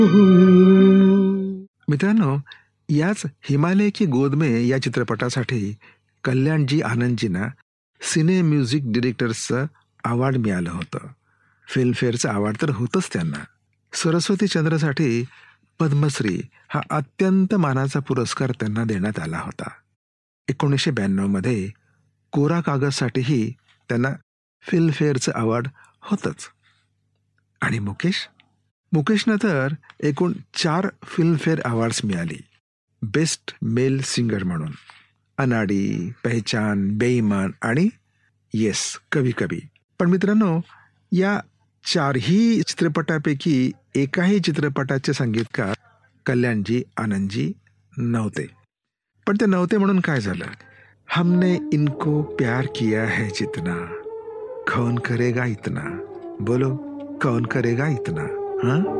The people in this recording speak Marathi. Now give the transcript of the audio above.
मित्रांनो, याच हिमालय की गोद में या चित्रपटासाठी कल्याणजी आनंदजींना सिने म्युझिक डिरेक्टर्सचं अवॉर्ड मिळालं होतं. फिल्मफेअरचं अवॉर्ड तर होतंच त्यांना. सरस्वती चंद्रसाठी पद्मश्री हा अत्यंत मानाचा पुरस्कार त्यांना देण्यात आला होता. 1992 मध्ये कोरा कागजसाठीही त्यांना फिल्मफेअरचं अवॉर्ड होतंच. आणि मुकेशनं तर एकूण 4 फिल्मफेअर अवॉर्ड्स मिळाली. बेस्ट मेल सिंगर म्हणून. अनाडी, पहचान, बेईमान आणि येस, कभी कभी. पण मित्रांनो, या 4ही चित्रपटापैकी एकाही चित्रपटाचे संगीतकार कल्याणजी आनंदजी नव्हते. पण ते नव्हते म्हणून काय झालं? हमने इनको प्यार किया है जितना, कौन करेगा इतना, बोलो कौन करेगा इतना. हां.